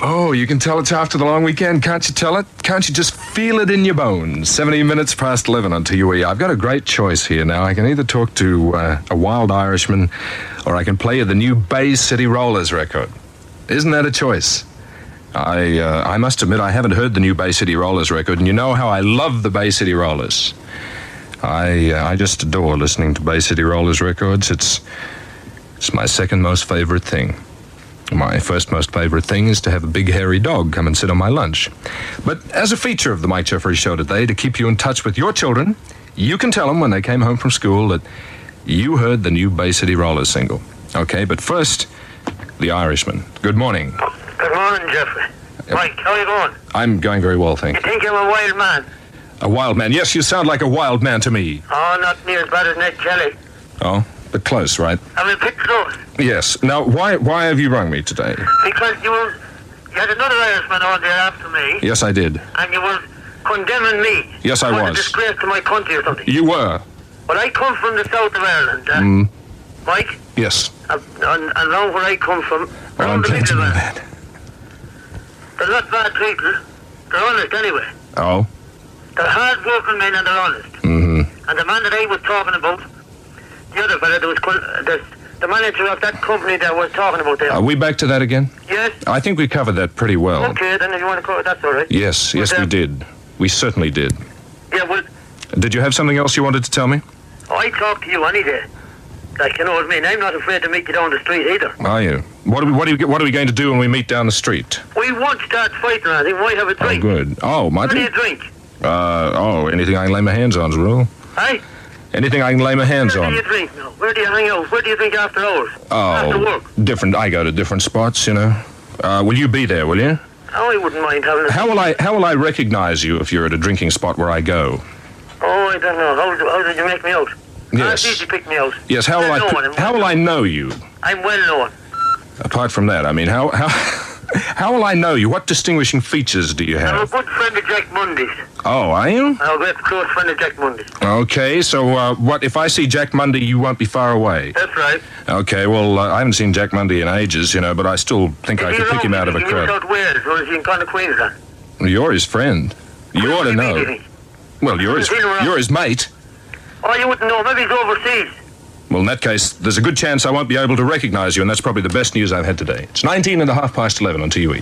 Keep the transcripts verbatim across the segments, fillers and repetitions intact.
Oh, you can tell it's after the long weekend, can't you tell it? Can't you just feel it in your bones? seventeen minutes past eleven on T U E. I've got a great choice here now. I can either talk to uh, a wild Irishman or I can play you the new Bay City Rollers record. Isn't that a choice? I uh, I must admit I haven't heard the new Bay City Rollers record, and you know how I love the Bay City Rollers. I uh, I just adore listening to Bay City Rollers records. It's it's my second most favorite thing. My first most favorite thing is to have a big hairy dog come and sit on my lunch. But as a feature of the Mike Jeffrey Show today, to keep you in touch with your children, you can tell them when they came home from school that you heard the new Bay City Rollers single. Okay, but first, the Irishman. Good morning. Good morning, Jeffrey. Yep. Mike, how are you going? I'm going very well, thank You you. think I'm a wild man? A wild man. Yes, you sound like a wild man to me. Oh, not near as bad as Ned Kelly. Oh, but close, right? I'm a bit close. Yes. Now, why why have you rung me today? Because you were... You had another Irishman on there after me. Yes, I did. And you were condemning me. Yes, I for was. a disgrace to my country or something. You were. Well, I come from the south of Ireland. Uh, Mm. Mike, Yes. uh, and, and around where I come from, Oh, I'm around the glad to middle know of it, that. they're not bad people. They're honest anyway. Oh. They're hard-working men and they're honest. Mm-hmm. And the man that I was talking about, the other fella that was called, the, the manager of that company that was talking about there. Are we back to that again? Yes? I think we covered that pretty well. Okay, then if you want to call it, that's all right. Yes, yes, Was we that- did. We certainly did. Yeah, well, Did you have something else you wanted to tell me? I talk to you any day. Like, you know what I mean? I'm not afraid to meet you down the street either. Are you? What are we, what are, you, what are we going to do when we meet down the street? We won't start fighting or anything. We might have a Oh, drink. good. Oh, might What do we? you drink? Uh, oh, anything I can lay my hands on's rule. Hey? Anything I can lay my hands Where on. do you drink now? Where do you hang out? Where do you drink after hours? After Oh, work? different. I go to different spots, you know. Uh, will you be there, will you? Oh, I wouldn't mind having a... How will I How will I recognize you if you're at a drinking spot where I go? Oh, I don't know. How, how did you make me out? Yes. How did you pick me out? Yes. How will Well I known, I'm How well will I know you? I'm well known. Apart from that, I mean, how how how will I know you? What distinguishing features do you I'm a have? good friend of Jack Mundy's. Oh, are you? I'm a great close friend of Jack Mundy's. Okay. So, uh, what if I see Jack Mundy? You won't be far away. That's right. Okay. Well, uh, I haven't seen Jack Mundy in ages, you know, but I still think I Is he could pick him around? out of a Is he in crowd. South Wales or is he in kind of Queensland? You're his friend. You ought to Where do you know. meet him? Well, you're his Is he around? you're his mate. Oh, you wouldn't know. Maybe he's overseas. Well, in that case, there's a good chance I won't be able to recognize you, and that's probably the best news I've had today. It's nineteen and a half past eleven on T U E.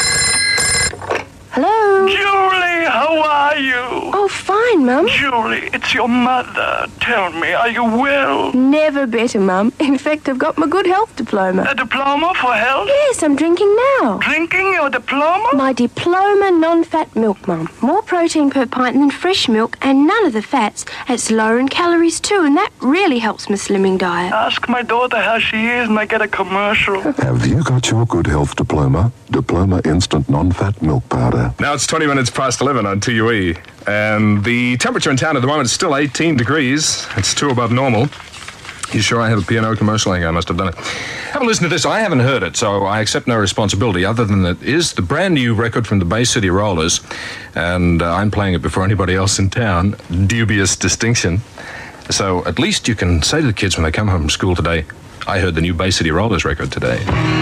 Hello? Julie, how are you? Oh, fine, Mum. Julie, it's your mother. Tell me, are you well? Never better, Mum. In fact, I've got my good health diploma. A diploma for health? Yes, I'm drinking now. Drinking your diploma? My diploma non-fat milk, Mum. More protein per pint than fresh milk and none of the fats. It's lower in calories too, and that really helps my slimming diet. Ask my daughter how she is and I get a commercial. Have you got your good health diploma? Diploma Instant Non-Fat Milk Powder. Now it's twenty minutes past eleven on T U E, and the temperature in town at the moment is still eighteen degrees. It's two above normal. You sure I have a P and O commercial? I think I must have done it. Have a listen to this. I haven't heard it, so I accept no responsibility other than that it is the brand new record from the Bay City Rollers, and uh, I'm playing it before anybody else in town. Dubious distinction. So at least you can say to the kids when they come home from school today, I heard the new Bay City Rollers record today.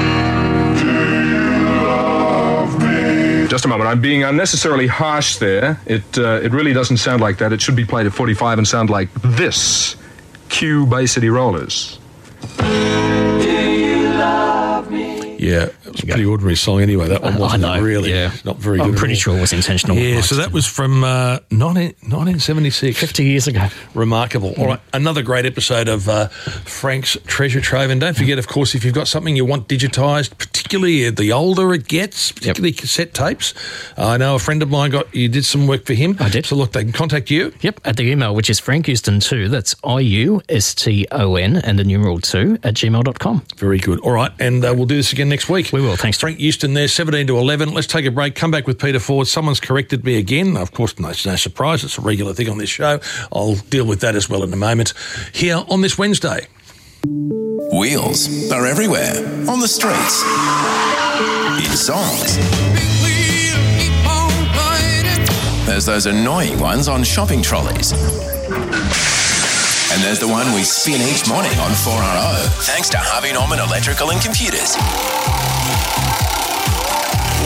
Just a moment. I'm being unnecessarily harsh there. It uh, it really doesn't sound like that. It should be played at forty-five and sound like this. Cue Bay City Rollers. Yeah, it was a pretty ordinary song anyway. That one wasn't I know, really. yeah. Not very I'm good. pretty at all. sure it was intentional. Yeah, Mike. so that was from uh, nineteen, nineteen seventy-six. fifty years ago. Remarkable. All right, another great episode of uh, Frank's Treasure Trove. And don't forget, of course, if you've got something you want digitised, particularly the older it gets, particularly yep. cassette tapes. Uh, I know a friend of mine got, you did some work for him. I did. So look, they can contact you. Yep, at the email, which is frank houston two, that's I U S T O N, and the numeral two, at gmail dot com. Very good. All right, and uh, we'll do this again next week. We will, thanks. Frank Houston there, seventeen to eleven. Let's take a break, come back with Peter Ford. Someone's corrected me again. Of course, no, it's no surprise. It's a regular thing on this show. I'll deal with that as well in a moment. Here on this Wednesday. Wheels are everywhere. On the streets. In songs. There's those annoying ones on shopping trolleys. And there's the one we spin each morning on four R O, thanks to Harvey Norman Electrical and Computers. We're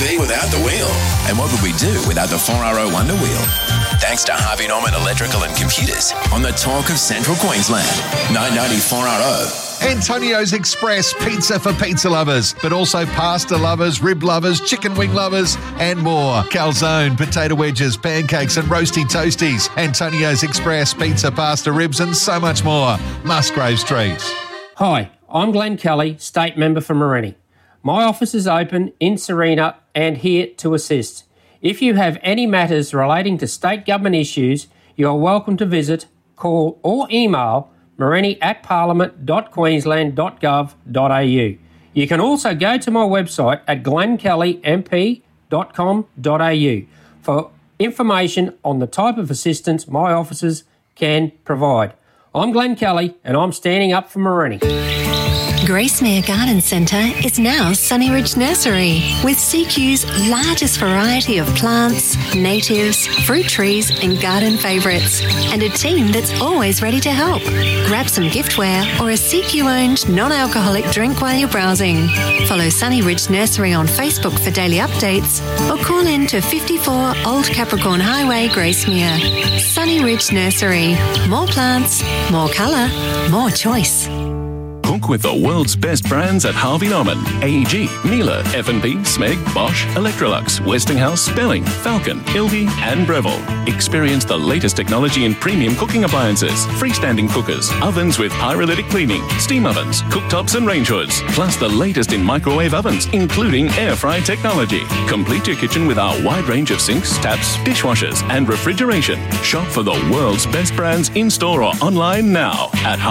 be without the wheel? And what would we do without the four R O Wonder Wheel? Thanks to Harvey Norman Electrical and Computers on the Talk of Central Queensland. nine ninety four R O. Antonio's Express, pizza for pizza lovers, but also pasta lovers, rib lovers, chicken wing lovers, and more. Calzone, potato wedges, pancakes, and roasty toasties. Antonio's Express, pizza, pasta, ribs, and so much more. Musgrave Street. Hi, I'm Glenn Kelly, State Member for Morenni. My office is open in Serena and here to assist. If you have any matters relating to state government issues, you are welcome to visit, call or email morenni at parliament dot queensland dot gov dot a u. You can also go to my website at glenn kelly m p dot com dot a u for information on the type of assistance my offices can provide. I'm Glenn Kelly and I'm standing up for Morenni. Gracemere Garden Centre is now Sunnyridge Nursery, with C Q's largest variety of plants, natives, fruit trees and garden favourites, and a team that's always ready to help. Grab some giftware or a C Q-owned non-alcoholic drink while you're browsing. Follow Sunnyridge Nursery on Facebook for daily updates or call in to fifty-four Old Capricorn Highway, Gracemere. Sunnyridge Nursery. More plants, more colour, more choice. Cook with the world's best brands at Harvey Norman, A E G, Miele, F and P, Smeg, Bosch, Electrolux, Westinghouse, Belling, Falcon, Ildi and Breville. Experience the latest technology in premium cooking appliances, freestanding cookers, ovens with pyrolytic cleaning, steam ovens, cooktops and range hoods, plus the latest in microwave ovens, including air fry technology. Complete your kitchen with our wide range of sinks, taps, dishwashers and refrigeration. Shop for the world's best brands in-store or online now at